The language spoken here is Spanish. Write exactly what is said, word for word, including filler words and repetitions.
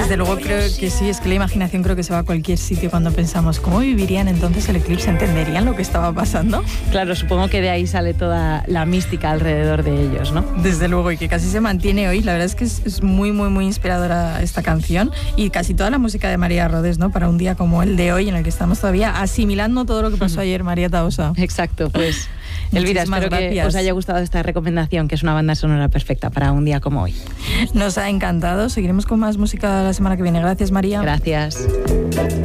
Desde luego creo que sí, es que la imaginación creo que se va a cualquier sitio cuando pensamos cómo vivirían entonces el eclipse, ¿entenderían lo que estaba pasando? Claro, supongo que de ahí sale toda la mística alrededor de ellos, ¿no? Desde luego, y que casi se mantiene hoy. La verdad es que es, es muy, muy, muy inspiradora esta canción y casi toda la música de María Rodés, ¿no? Para un día como el de hoy en el que estamos todavía asimilando todo lo que pasó ayer, María Tahosa. Exacto, pues Elvira, espero gracias. que os haya gustado esta recomendación, que es una banda sonora perfecta para un día como hoy. Nos ha encantado. Seguiremos con más música la semana que viene. Gracias, María. Gracias.